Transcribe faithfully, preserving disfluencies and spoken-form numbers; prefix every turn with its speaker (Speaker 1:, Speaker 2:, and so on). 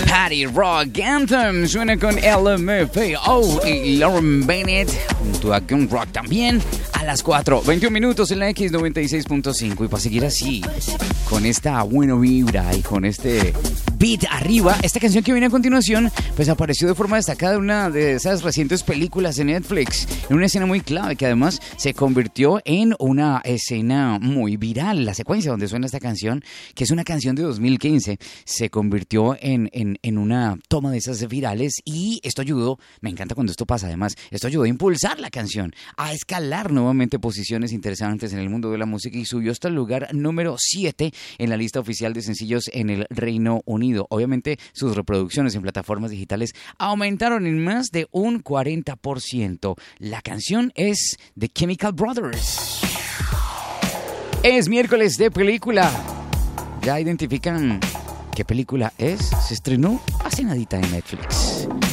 Speaker 1: Party Rock Anthem suena con L M F O y Lauren Bennett junto a Gun Rock también a las cuatro, veintiún minutos en la X noventa y seis punto cinco. Y para seguir así, con esta buena vibra y con este beat arriba, esta canción que viene a continuación pues apareció de forma destacada en una de esas recientes películas de Netflix, en una escena muy clave que además se convirtió en una escena muy viral. La secuencia donde suena esta canción, que es una canción de dos mil quince, se convirtió en, en, en una toma de esas virales, y esto ayudó, me encanta cuando esto pasa además, esto ayudó a impulsar la canción, a escalar nuevamente posiciones interesantes en el mundo de la música, y subió hasta el lugar número siete en la lista oficial de sencillos en el Reino Unido. Obviamente sus reproducciones en plataformas digitales aumentaron en más de un cuarenta por ciento. La canción es The Chemical Brothers. Es miércoles de película. ¿Ya identifican qué película es? Se estrenó hace nadita en Netflix.